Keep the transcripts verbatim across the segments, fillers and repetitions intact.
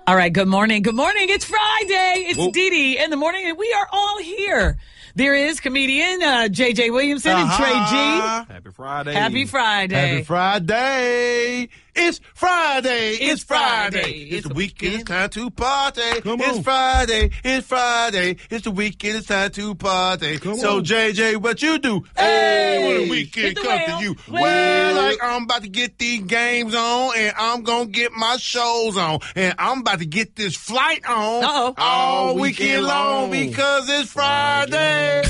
All right, good morning. Good morning. It's Friday. It's Whoa. Dee Dee in the morning, and we are all here. There is comedian uh, J J Williamson and Uh-huh. Trey G. Happy Friday. Happy Friday. Happy Friday. It's Friday. It's, It's Friday. Friday. It's, It's the a weekend. weekend. It's time to party. Come It's on. Friday. It's Friday. It's the weekend. It's time to party. Come so, on. J J, what you do? Hey, when the Hit weekend the comes whale. to you. Whale. Well, like I'm about to get these games on, and I'm going to get my shows on, and I'm about to get this flight on Uh-oh. all All weekend, weekend long long. because it's Friday.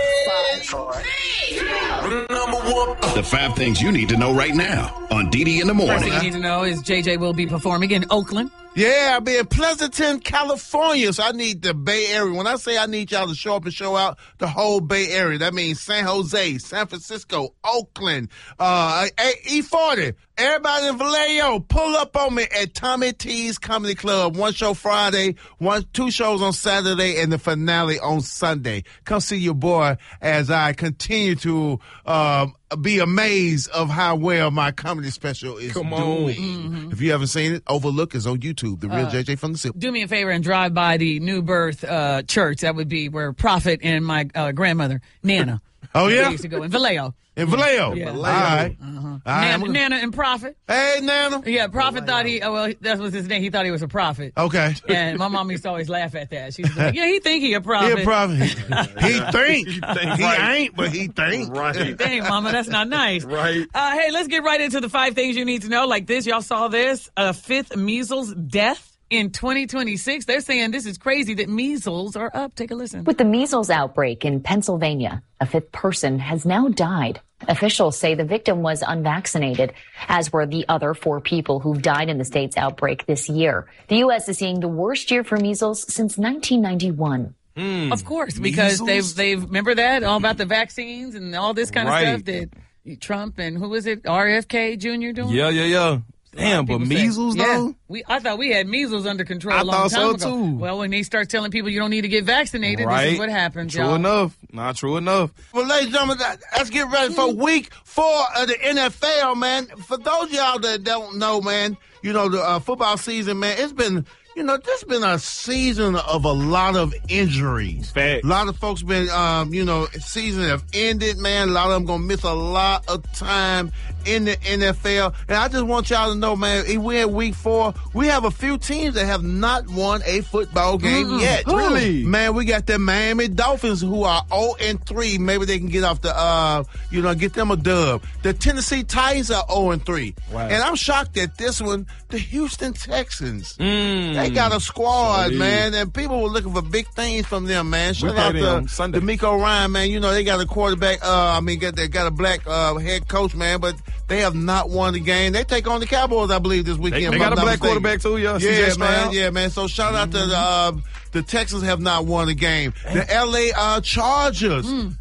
The five things you need to know right now on Dee Dee in the First morning. thing you need to know is J J will be performing in Oakland. Yeah, I'll be in Pleasanton, California. So I need the Bay Area. When I say I need y'all to show up and show out, the whole Bay Area. That means San Jose, San Francisco, Oakland, uh, E forty. Everybody in Vallejo, pull up on me at Tommy T's Comedy Club. One show Friday, one, two shows on Saturday, and the finale on Sunday. Come see your boy as I continue to um, be amazed of how well my comedy special is Come on. doing. Mm-hmm. If you haven't seen it, Overlook is on YouTube. The Real J J from the Silk. Do me a favor and drive by the New Birth uh, Church. That would be where Prophet and my uh, grandmother, Nana, Oh, they yeah? used to go in Vallejo. In Vallejo. Yeah. All right. Uh-huh. All right, Nana, I'm gonna- Nana and Prophet. Hey, Nana. Yeah, Prophet thought he, oh, well, that was his name. He thought he was a prophet. Okay. And my mom used to always laugh at that. She's like, yeah, he think he a He prophet. a prophet. He think. He He, think, right. ain't, but he think. Right. Dang, mama, that's not nice. Right. Uh, hey, let's get right into the five things you need to know. Like this, y'all saw this, a fifth measles death in twenty twenty-six. They're saying this is crazy that measles are up. Take a listen. With the measles outbreak in Pennsylvania, a fifth person has now died. Officials say the victim was unvaccinated, as were the other four people who've died in the state's outbreak this year. The U S is seeing the worst year for measles since nineteen ninety-one. Of course, because Measles? they've they've remember that all about the vaccines and all this kind Right. of stuff that Trump and who is it, R F K Junior doing? Yeah, yeah, yeah. A lot Damn, of but people say- measles, yeah, though? we I thought we had measles under control I a long thought time so, ago. too. Well, when they start telling people you don't need to get vaccinated, Right. this is what happens, True y'all. enough. Not true enough. Well, ladies and gentlemen, that- let's get ready for week four of the N F L, man. For those of y'all that don't know, man, you know, the uh, football season, man, it's been, you know, this been a season of a lot of injuries. Fact. A lot of folks been, um, you know, season have ended, man. A lot of them going to miss a lot of time in the N F L. And I just want y'all to know, man, if we're in week four, we have a few teams that have not won a football game yet. Really? Man, we got the Miami Dolphins who are oh and three. Maybe they can get off the, uh, you know, get them a dub. The Tennessee Titans are oh and three. Wow. And I'm shocked at this one. The Houston Texans. Mm. They got a squad, Solid. man, and people were looking for big things from them, man. Shout We out play them to Sunday. D'Amico Ryan, man. You know, they got a quarterback, uh, I mean, got, they got a black uh, head coach, man, but they have not won the game. They take on the Cowboys, I believe, this They, weekend. they if got I'm a not black mistaken. quarterback, too, yeah. C J Yeah, man. Stroud. Yeah, man. So shout out to the uh, the Texans have not won the game. The L A uh, Chargers